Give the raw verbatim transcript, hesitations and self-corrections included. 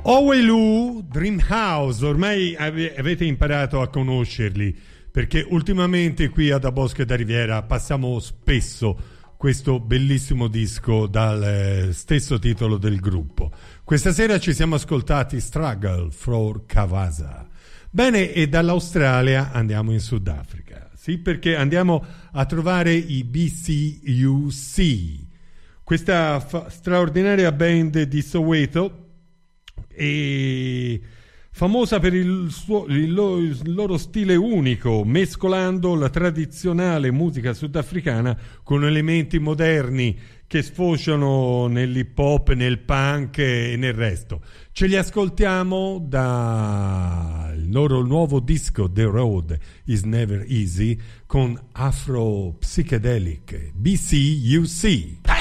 Owelu, Dreamhouse, ormai ave- avete imparato a conoscerli, perché ultimamente qui ad A Bosco da Riviera passiamo spesso questo bellissimo disco dal eh, stesso titolo del gruppo. Questa sera ci siamo ascoltati Struggle for Cavasa. Bene, e dall'Australia andiamo in Sudafrica, sì, perché andiamo a trovare i B C U C, questa fa- straordinaria band di Soweto, e famosa per il, suo, il, lo, il loro stile unico, mescolando la tradizionale musica sudafricana con elementi moderni che sfociano nell'hip hop, nel punk e nel resto. Ce li ascoltiamo dal loro nuovo disco The Road Is Never Easy con Afro Psychedelic B C U C.